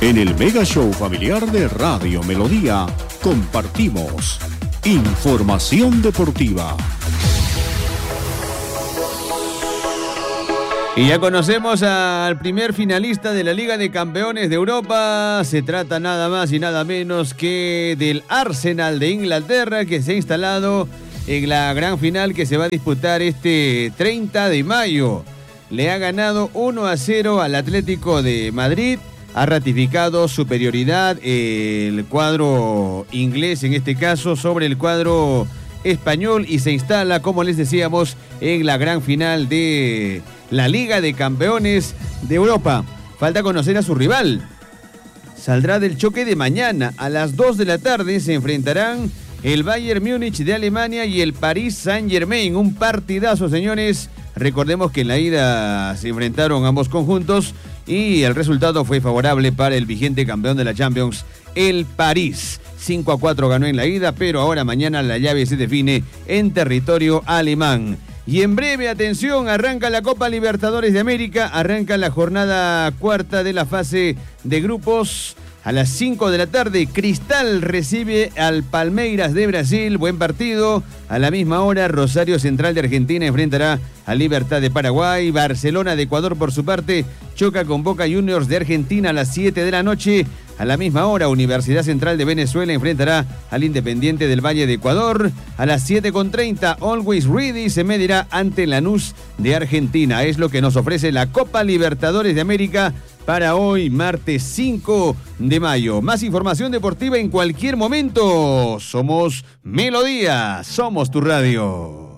En el Mega Show familiar de Radio Melodía compartimos información deportiva. Y ya conocemos al primer finalista de la Liga de Campeones de Europa. Se trata nada más y nada menos que del Arsenal de Inglaterra, que se ha instalado en la gran final que se va a disputar este 30 de mayo. Le ha ganado 1-0 al Atlético de Madrid. Ha ratificado superioridad el cuadro inglés, en este caso, sobre el cuadro español, y se instala, como les decíamos, en la gran final de la Liga de Campeones de Europa. Falta conocer a su rival. Saldrá del choque de mañana. A las 2 de la tarde se enfrentarán el Bayern Múnich de Alemania y el Paris Saint-Germain. Un partidazo, señores. Recordemos que en la ida se enfrentaron ambos conjuntos y el resultado fue favorable para el vigente campeón de la Champions, el París. 5-4 ganó en la ida, pero ahora mañana la llave se define en territorio alemán. Y en breve, atención, arranca la Copa Libertadores de América, arranca la jornada cuarta de la fase de grupos. A las 5 de la tarde, Cristal recibe al Palmeiras de Brasil. Buen partido. A la misma hora, Rosario Central de Argentina enfrentará a Libertad de Paraguay. Barcelona de Ecuador, por su parte, choca con Boca Juniors de Argentina a las 7 de la noche. A la misma hora, Universidad Central de Venezuela enfrentará al Independiente del Valle de Ecuador. A las 7:30, Always Ready se medirá ante Lanús de Argentina. Es lo que nos ofrece la Copa Libertadores de América para hoy, martes 5 de mayo. Más información deportiva en cualquier momento. Somos Melodía, somos tu radio.